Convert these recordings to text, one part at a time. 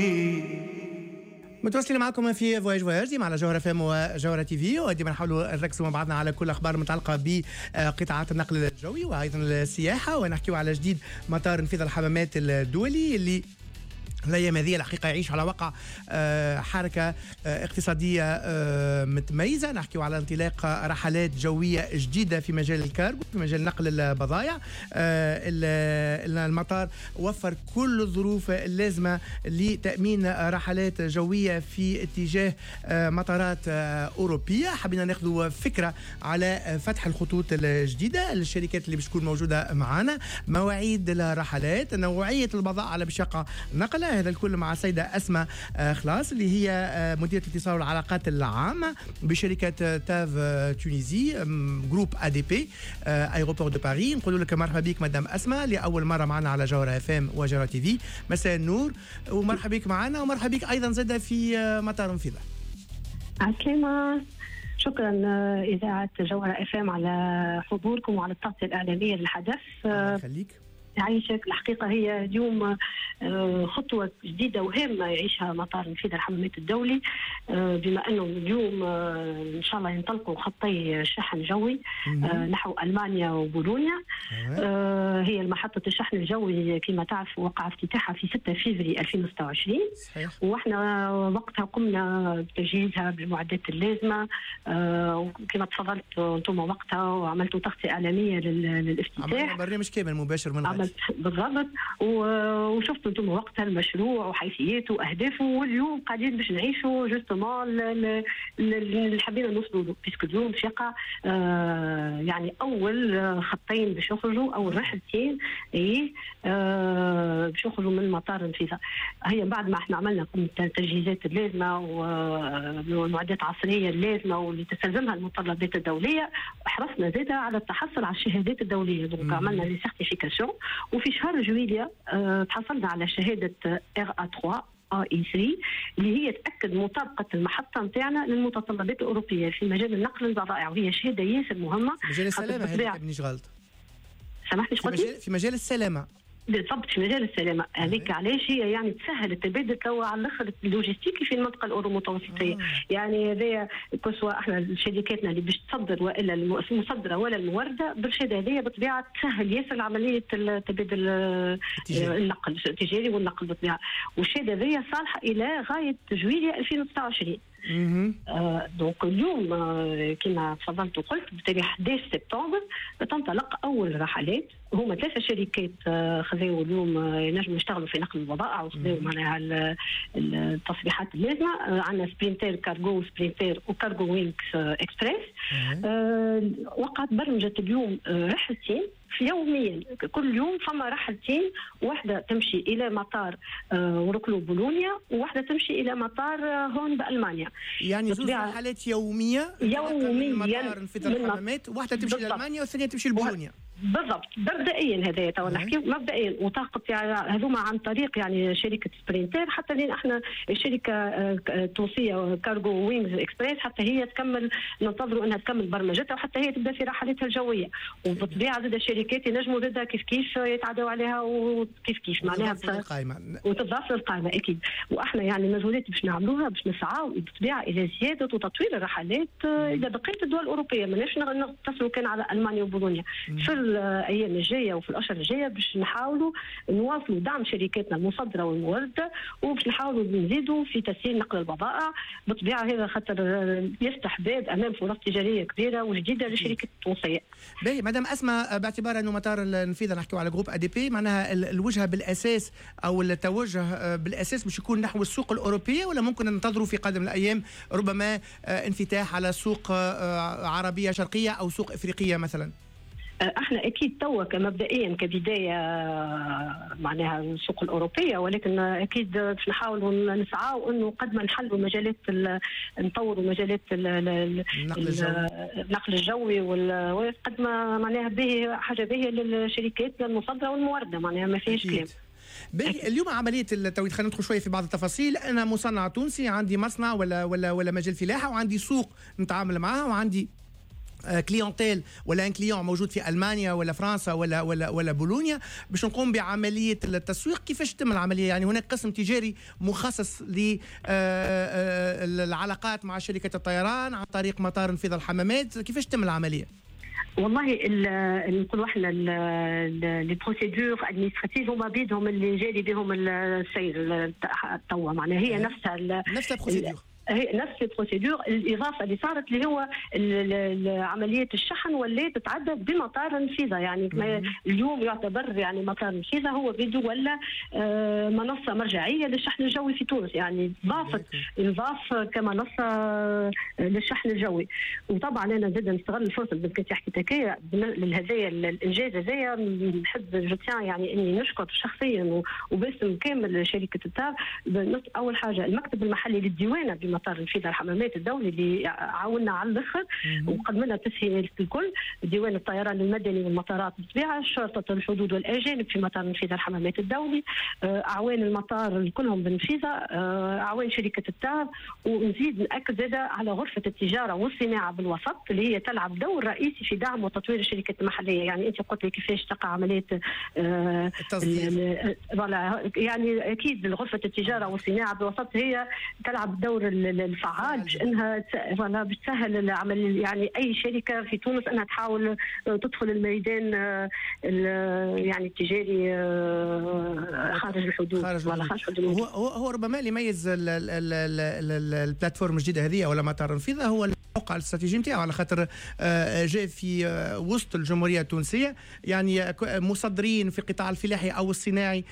متواصلين معكم في فواياج ديما على جوهرة فام وجوهرة تي في، وديما نحاولوا نركزوا مع بعضنا على كل اخبار متعلقه بقطاعات النقل الجوي وايضا السياحه، ونحكيوا على جديد مطار نفيذ الحمامات الدولي اللي الايام هذه الحقيقه يعيش على وقع حركه اقتصاديه متميزه. نحكيو على انطلاق رحلات جويه جديده في مجال الكارغو، في مجال نقل البضائع. المطار وفر كل الظروف اللازمه لتامين رحلات جويه في اتجاه مطارات اوروبيه. حبينا ناخذ فكره على فتح الخطوط الجديده، الشركات اللي باش تكون موجوده معنا، مواعيد الرحلات، نوعيه البضائع اللي باش يقع نقلها. هذا الكل مع السيدة أسماء خلاص اللي هي مديرة الاتصال والعلاقات العامة بشركة تاف تونيزي جروب ADP ايروبور دو باريس. نقول لك مرحبا بك مدام أسماء لأول مرة معنا على جوهرة FM وجوهرة تي في. مساء النور ومرحبا بك معنا، ومرحبا بك أيضا زادة في مطار نفيذة. عسلامة، شكرا إذاعة جوهرة FM على حضوركم وعلى التغطية الإعلامية للحدث. الله يخليك. يعيشك. الحقيقة هي اليوم خطوة جديدة وهامة يعيشها مطار نفيذ الحمامات الدولي، بما أنه اليوم إن شاء الله ينطلقوا خطي شحن جوي نحو ألمانيا وبولونيا. هي المحطة الشحن الجوي كما تعرف وقع افتتاحها في 6 فبراير 2026، وإحنا وقتها قمنا بتجهيزها بالمعدات اللازمة، وكما تفضلت أنتم وقتها وعملتوا تغطية إعلامية للافتتاح. عملنا برنامج كامل مباشر من غد. بالضبط، وشفتوا انتم وقتها المشروع وحيثياته واهدافه، واليوم قاعدين باش نعيشوا جوستومون اللي حبينا نوصلوا له. بيسكو اليوم باش يقع يعني اول خطين باش يخرجوا، اول رحلتين باش يخرجوا من مطار نفيذة. هي بعد ما احنا عملنا التجهيزات اللازمه والمعدات العصريه اللازمه واللي تستلزمها المتطلبات الدوليه، حرصنا زاده على التحصل على الشهادات الدوليه. دونك عملنا لي سيرتيفيكاسيون، وفي شهر جويليا تحصلنا على شهاده RA3 AE3 اللي هي تأكد مطابقة المحطة نتاعنا للمتطلبات الأوروبية في مجال النقل البضائع، وهي شهادة ياسر مهمة. في مجال السلامة هذيك مانيش غلط. سامحني في مجال السلامة. بالضبط، في مجال السلامه. هذيك علاش هي يعني تسهل التبادل توا على الاخر اللوجستيكي في المنطقه الاورو متوسطيه. يعني هذايا كسوا احنا شركاتنا اللي باش تصدر والا المصدره ولا المورده بالشهاده هذه بطبيعه تسهل ياسر عمليه التبادل النقل التجاري والنقل بالطبيعه. والشهاده هذه صالحه الى غايه جويليا 2026. دونك اليوم كما تفضلت وقلت بتاريخ 11 سبتمبر تنطلق اول رحلات. هما 3 شركات خذوا اليوم ينجموا يشتغلوا في نقل البضائع وخذوا معناها التصريحات اللازمه. عندنا سبرينتير كارغو سبرينتير وكارغو وينكس اكسبريس. وقعت برمجه اليوم رحلتين في يوميا، كل يوم فما رحلتين، واحدة تمشي إلى مطار ورقلو بولونيا، وواحدة تمشي إلى مطار هون بألمانيا. يعني زوج رحلات يومية من مطار نفيذ الحمامات، واحدة تمشي لألمانيا والثانية تمشي لبولونيا. بالضبط، مبدئيا هذايا تو نحكي مبدئيا، وطاقة يعني هذوما عن طريق يعني شركة سبرينتير، حتى لين احنا الشركة التونسية كارغو وينجز اكسبريس حتى هي تكمل، ننتظروا انها تكمل برمجتها وحتى هي تبدا في رحلاتها الجوية. وبالطبيعة زاد الشركات ينجموا زاد كيف يتعدوا عليها وكيف معناها وتضاف للقائمة اكيد. واحنا يعني المجهودات باش نعملوها باش نسعوا بالطبيعة الى زيادة وتطوير الرحلات الى بقية الدول الأوروبية، ماناش نقتصروا كان على ألمانيا وبولونيا. في الايام الجايه وفي الاشهر الجايه باش نحاولوا نواصلوا دعم شركاتنا المصدره والمورده، وباش نحاولوا نزيدوا في تسهيل نقل البضائع. بالطبيعه هذا خاطر يفتح باب امام فرص تجاريه كبيره وجديده للشركات التونسيه. باهي مدام اسماء، باعتبار انه مطار النفيذة نحكيو على جروب ADP، معناها الوجهه بالاساس او التوجه بالاساس باش يكون نحو السوق الاوروبيه، ولا ممكن ننتظروا في قادم الايام ربما انفتاح على سوق عربيه شرقيه او سوق افريقيه مثلا؟ احنا اكيد توا كمبدئيا كبدايه معناها السوق الاوروبيه، ولكن اكيد باش نحاولوا نسعاو انه قد ما نحلوا مجالات نطوروا مجالات النقل الجوي وقد ما معناها به حاجه باهيه للشركات المصدره والمورده، معناها ما فيهاش كلام. اليوم عمليه التوريد، خلينا ندخل شويه في بعض التفاصيل. انا مصنع تونسي، عندي مصنع ولا مجال فلاحه، وعندي سوق نتعامل معها، وعندي كليونتيل ولا ان كليون موجود في المانيا ولا فرنسا ولا بولونيا باش نقوم بعمليه التسويق. كيفاش تتم العمليه؟ يعني هناك قسم تجاري مخصص للعلاقات مع شركه الطيران عن طريق مطار نفيذ الحمامات. كيفاش تتم العمليه؟ والله نقولوا احنا لي بروسيدور ادمنستراتيف هما بيدهم اللي جاري بهم السير توا، معناها هي نفس البروسيدور، هي نفس البروسيدور. الاضافه اللي صارت اللي هو عمليه الشحن ولات تتعدى بمطار نفيذه. يعني اليوم يعتبر يعني مطار نفيذه هو بيدو ولا منصه مرجعيه للشحن الجوي في تونس، يعني انضاف كمنصه للشحن الجوي. وطبعا انا زاد نستغل الفرصه اللي كنت حكيت هكايا لهذايا الانجاز هذايا. نحب جوتيان يعني اني نشكر شخصيا وباسم كامل شركه التاف. اول حاجه المكتب المحلي للديوانه مطار نفيذ الحمامات الدولي اللي عاونا على الاخر وقدم لنا تسهيلات الكل. ديوان الطيران المدني والمطارات بالطبيعه، شرطه الحدود والاجانب في مطار نفيذ الحمامات الدولي، اعوان المطار كلهم بالنفيذه، اعوان شركه التاف. ونزيد ناكد زاده على غرفه التجاره والصناعه بالوسط اللي هي تلعب دور رئيسي في دعم وتطوير الشركات المحليه. يعني انت قلت لي كيفاش تقع عمليه يعني اكيد غرفه التجاره والصناعه بالوسط هي تلعب دور الفعال باش انها باش تسهل العمل. يعني اي شركه في تونس انها تحاول تدخل الميدان يعني التجاري خارج الحدود. هو ربما اللي يميز البلاتفورم الجديده هذه ولا مطار نفيذه هو الموقع الاستراتيجي نتاعو، على خاطر جاء في وسط الجمهوريه التونسيه. يعني مصدرين في القطاع الفلاحي او الصناعي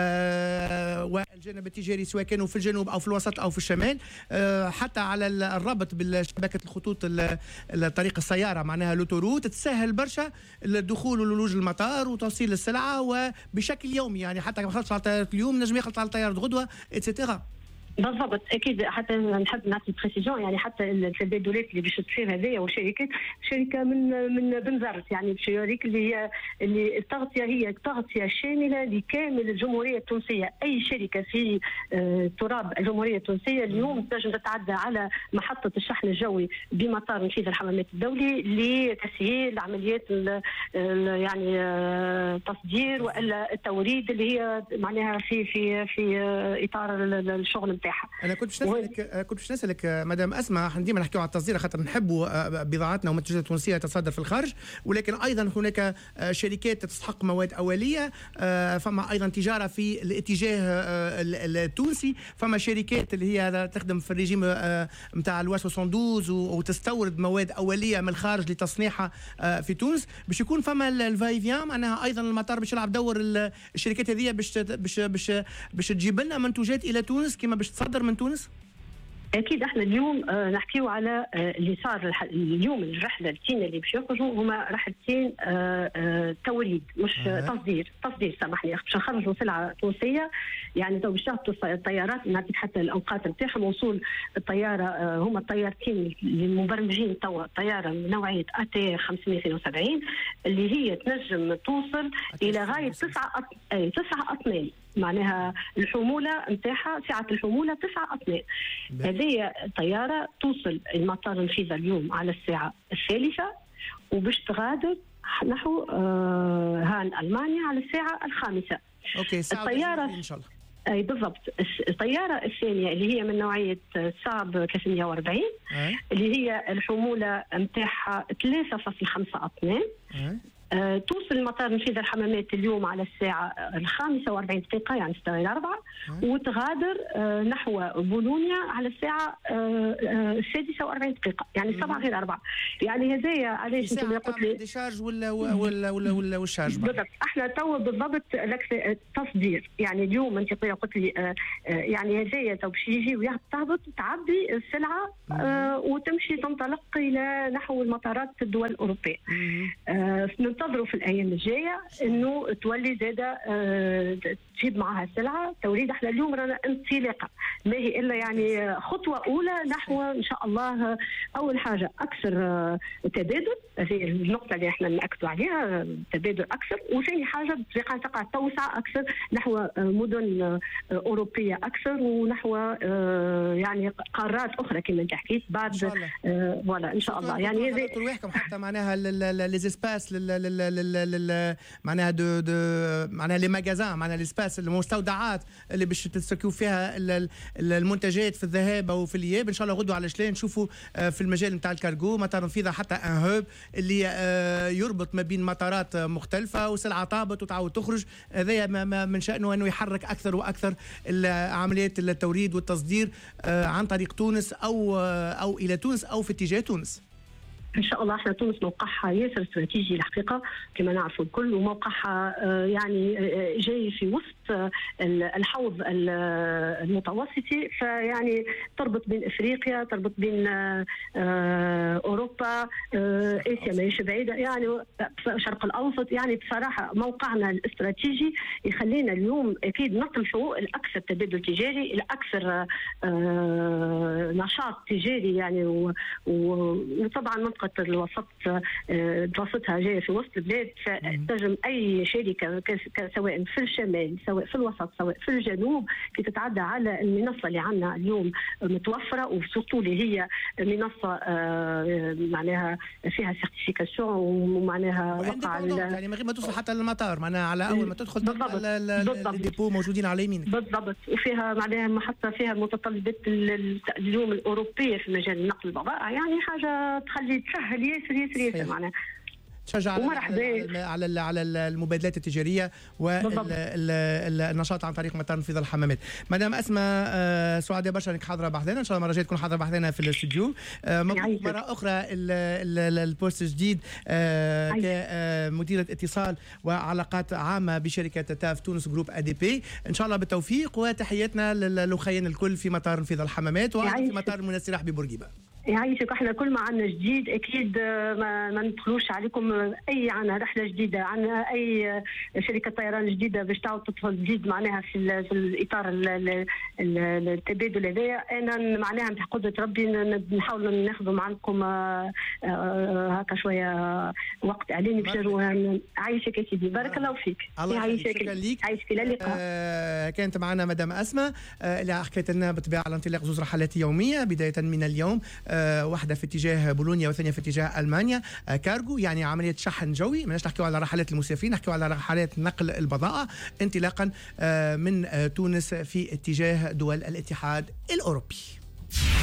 والجانب التجاري سواء كانوا في الجنوب او في الوسط او في الشمال، حتى على الربط بالشبكه الخطوط طريق السياره معناها لوتوروت تسهل برشا الدخول والولوج للمطار وتوصيل السلعه وبشكل يومي. يعني حتى ما خلطش على الطياره اليوم نجم يخلط على الطياره غدوه اتسيتيرا. بالضبط اكيد. حتى نحب نعطي بريسيجن يعني حتى التبادلات اللي باش تصير هذيا وشركات شركه من بنزرت يعني الشركه اللي التغطيه هي تغطيه شامله لكامل الجمهوريه التونسيه. اي شركه في تراب الجمهوريه التونسيه اليوم تنجم تتعدى على محطه الشحن الجوي بمطار نفيذ الحمامات الدولي لتسهيل عمليات يعني تصدير والا التوريد اللي هي معناها في اطار الشغل. انا كنت باش نسالك مدام اسماء، ديما نحكيو على التصدير خاطر نحبوا بضاعتنا ومنتجاتنا التونسيه تصدر في الخارج، ولكن ايضا هناك شركات تستحق مواد اوليه، فما ايضا تجاره في الاتجاه التونسي، فما شركات اللي هي تخدم في الريجيم نتاع الوا 72 وتستورد مواد اوليه من الخارج لتصنيعها في تونس. باش يكون فما الفايفيان معناها ايضا المطار باش يلعب دور الشركات هذه باش تجيب لنا منتوجات الى تونس كما باش تصدر من تونس. اكيد احنا اليوم نحكيو على اللي صار اليوم. الرحله التين اللي باش يخرجوا هما رحلتين توريد مش تصدير سامحني باش نخرجوا سلعه تونسيه. يعني تو باش يهبطوا الطيارات نعطيك حتى الاوقات نتاعهم. وصول الطياره هما الطيارتين اللي مبرمجين توا طياره من نوعيه ATR 572 اللي هي تنجم توصل الى غايه 9 اطنان. معناها الحموله نتاعها سعه الحموله 9 اطنان. هذه الطياره توصل المطار نفيذه اليوم على الساعه 3 وباش تغادر نحو هان المانيا على الساعه 5. اوكي الطياره ان شاء الله. اي بالضبط. الطياره الثانيه اللي هي من نوعيه صعب 340 اللي هي الحموله نتاعها 3.5 اطنان. توصل المطار نفيذ الحمامات اليوم على الساعة 45 يعني 6:04 وتغادر نحو بولونيا على الساعة 46 يعني 7:04. يعني هذايا علاش انت قلت لي ديشارج ولا الشارج بالضبط. احنا تو بالضبط التصدير. يعني اليوم انت قلت لي يعني هذايا تو باش يجي وتهبط تعبي السلعة وتمشي تنطلق الى نحو المطارات الدول الأوروبية. ننتظروا في الايام الجايه انه تولي زاده تجيب معها سلعه توريد. احنا اليوم رانا انطلاقه، ما هي الا يعني خطوه اولى نحو ان شاء الله اول حاجه اكثر تبادل، هذه النقطه اللي احنا ناكدوا عليها، تبادل اكثر. وثاني حاجه بطريقه تقع توسعه اكثر نحو مدن اوروبيه اكثر ونحو يعني قارات اخرى كما انت حكيت بعد. فوالا ان شاء الله يعني هذه ترويحكم حتى معناها لي زيسباس معناها معناها لي ماغازان، معناها الاسباس المستودعات اللي باش تستكيو فيها المنتجات في الذهاب او في الاياب. ان شاء الله غدوه على شلان نشوفوا في المجال نتاع الكارغو مطار نفيذه حتى ان هوب اللي يربط ما بين مطارات مختلفه وسلعه طابت وتعاود تخرج. هذا من شانه انه يحرك اكثر واكثر عمليات التوريد والتصدير عن طريق تونس او الى تونس او في اتجاه تونس. ان شاء الله. احنا تونس موقعها ياسر استراتيجي الحقيقه كما نعرفوا الكل، وموقعها يعني جاي في وسط الحوض المتوسطي، فيعني تربط بين افريقيا، تربط بين اوروبا، اسيا ماهيش بعيده، يعني الشرق الاوسط. يعني بصراحه موقعنا الاستراتيجي يخلينا اليوم اكيد نطمحوا الاكثر تبادل تجاري، الاكثر نشاط تجاري يعني. وطبعا منطقه الوسط دراستها جايه في وسط البلاد، فتنجم اي شركه سواء في الشمال سواء في الوسط سواء في الجنوب كي تتعدى على المنصه اللي عندنا اليوم متوفره، وسورتو اللي هي منصه معناها فيها سيرتيفيكاسيون ومعناها وقع يعني من غير ما توصل حتى للمطار، معناها على اول ما تدخل الديبو موجودين على يمينك بالضبط. وفيها معناها محطه فيها متطلبات اليوم الاوروبيه في مجال نقل البضائع، يعني حاجه تخلي تسهل ياسر معناها تشجع على المبادلات التجاريه والنشاط عن طريق مطار نفيذ الحمامات. مدام اسماء سعداء برشا انك حاضره بحذنا، ان شاء الله المره الجايه تكون حاضره بحذنا في الاستوديو. مبروك مره اخرى البوست الجديد كمديره اتصال وعلاقات عامه بشركه تاف تونس جروب ADP. ان شاء الله بالتوفيق، وتحياتنا للاخوين الكل في مطار نفيذ الحمامات وفي مطار المنى السراح ببورقيبه. يعيشك. احنا كل ما عندنا جديد اكيد ما ندخلوش عليكم. اي عندنا رحله جديده، عندنا اي شركه طيران جديده باش تعاود تدخل جديد معناها في الاطار التبادل هذايا، انا معناها بقدره ربي نحاولوا ناخذوا معكم هكا شويه وقت اعلامي باش عايشك يا سيدي. بارك الله فيك. يعيشك. عايشك الى اللقاء. كانت معنا مدام اسماء اللي حكيت لنا بالطبيعه على انطلاق زوج رحلات يوميه بدايه من اليوم، واحدة في اتجاه بولونيا والثانية في اتجاه ألمانيا، كارغو يعني عملية شحن جوي. ماناش نحكيو على رحلات المسافرين، نحكيو على رحلات نقل البضائع انطلاقا من تونس في اتجاه دول الاتحاد الأوروبي.